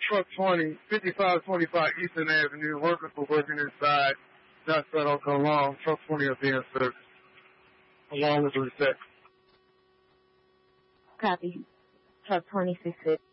truck 20, 5525 Eastern Avenue. Workers were working inside. That's that will come along. Truck 20 will be in service, along with the reset. Copy. Truck 26.